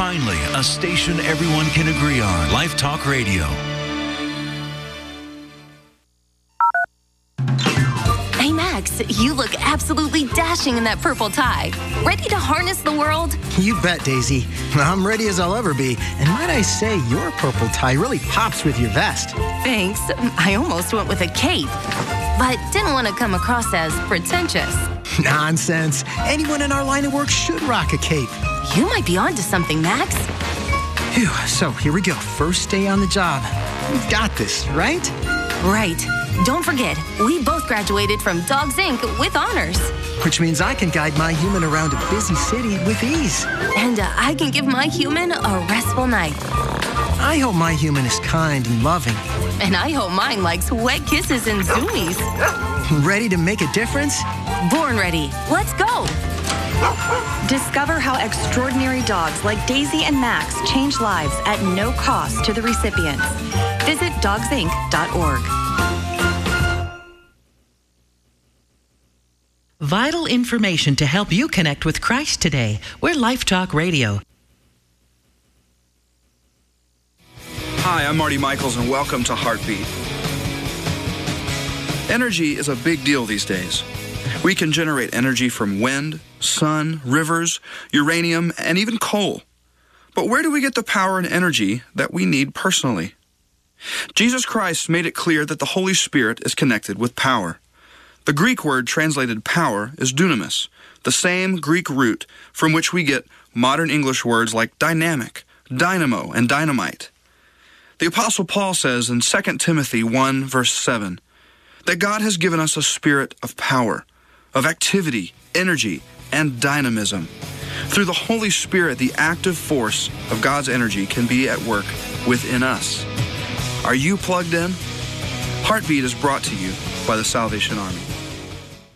Finally, a station everyone can agree on. Life Talk Radio. Hey, Max, you look absolutely dashing in that purple tie. Ready to harness the world? You bet, Daisy. I'm ready as I'll ever be. And might I say, your purple tie really pops with your vest. Thanks. I almost went with a cape, but didn't want to come across as pretentious. Nonsense. Anyone in our line of work should rock a cape. You might be onto something, Max. Phew, so here we go. First day on the job. We've got this, right? Right. Don't forget, we both graduated from Dogs Inc. with honors. Which means I can guide my human around a busy city with ease. And I can give my human a restful night. I hope my human is kind and loving. And I hope mine likes wet kisses and zoomies. Ready to make a difference? Born ready. Let's go. Discover how extraordinary dogs like Daisy and Max change lives at no cost to the recipients. Visit dogsinc.org. Vital information to help you connect with Christ today. We're Life Talk Radio. Hi, I'm Marty Michaels, and welcome to Heartbeat. Energy is a big deal these days. We can generate energy from wind, sun, rivers, uranium, and even coal. But where do we get the power and energy that we need personally? Jesus Christ made it clear that the Holy Spirit is connected with power. The Greek word translated power is dunamis, the same Greek root from which we get modern English words like dynamic, dynamo, and dynamite. The Apostle Paul says in 2 Timothy 1, verse 7, that God has given us a spirit of power, of activity, energy, and dynamism. Through the Holy Spirit, the active force of God's energy can be at work within us. Are you plugged in? Heartbeat is brought to you by the Salvation Army.